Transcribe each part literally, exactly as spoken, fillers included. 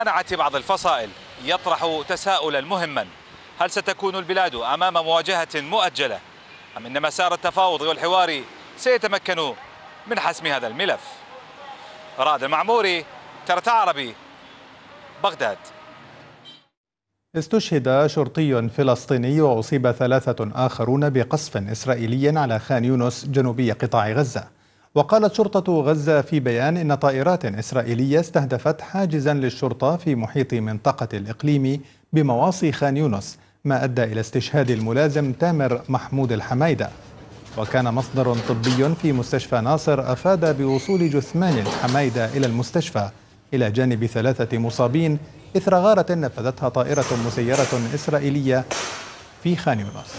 منعت بعض الفصائل يطرح تساؤلا مهما: هل ستكون البلاد أمام مواجهة مؤجلة أم إن مسار التفاوض والحوار سيتمكن من حسم هذا الملف؟ رائد المعموري، كرة عربي، بغداد. استشهد شرطي فلسطيني وأصيب ثلاثة آخرون بقصف إسرائيلي على خان يونس جنوبي قطاع غزة. وقالت شرطة غزة في بيان إن طائرات إسرائيلية استهدفت حاجزا للشرطة في محيط منطقة الإقليم بمواصي خان يونس، ما أدى إلى استشهاد الملازم تامر محمود الحمايدة. وكان مصدر طبي في مستشفى ناصر أفاد بوصول جثمان الحمايدة إلى المستشفى إلى جانب ثلاثة مصابين إثر غارة نفذتها طائرة مسيرة إسرائيلية في خان يونس.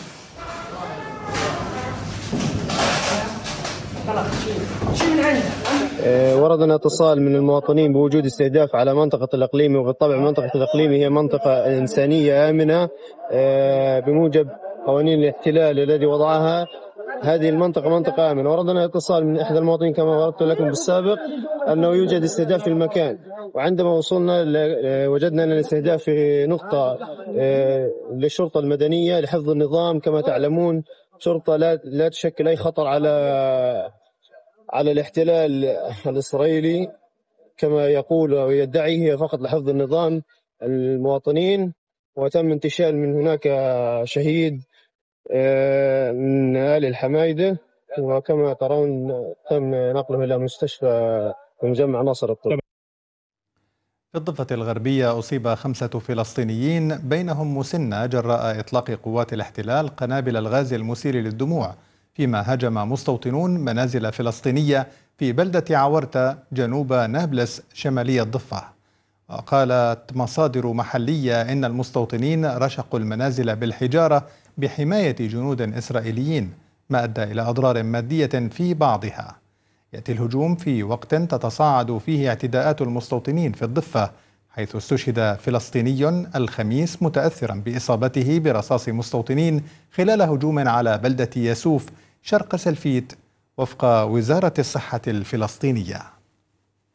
وردنا اتصال من المواطنين بوجود استهداف على منطقة الإقليمي، وبالطبع منطقة الإقليمي هي منطقة إنسانية آمنة بموجب قوانين الاحتلال الذي وضعها. هذه المنطقة منطقة آمنة. وردنا اتصال من أحد المواطنين كما وردت لكم بالسابق أنه يوجد استهداف في المكان، وعندما وصلنا وجدنا أن الاستهداف في نقطة للشرطة المدنية لحفظ النظام. كما تعلمون شرطة لا لا تشكل أي خطر على على الاحتلال الإسرائيلي كما يقول ويدعي، هي فقط لحفظ النظام المواطنين. وتم انتشال من هناك شهيد من آل الحمايدة، وكما ترون تم نقله إلى مستشفى مجمع ناصر الطبي. في الضفة الغربية أصيب خمسة فلسطينيين بينهم مسنة جراء إطلاق قوات الاحتلال قنابل الغاز المسيل للدموع، فيما هاجم مستوطنون منازل فلسطينية في بلدة عورتة جنوب نابلس شمالي الضفة. وقالت مصادر محلية إن المستوطنين رشقوا المنازل بالحجارة بحماية جنود إسرائيليين، ما أدى إلى أضرار مادية في بعضها. يأتي الهجوم في وقت تتصاعد فيه اعتداءات المستوطنين في الضفة، حيث استشهد فلسطيني الخميس متأثرا بإصابته برصاص مستوطنين خلال هجوم على بلدة ياسوف شرق سلفيت، وفق وزارة الصحة الفلسطينية.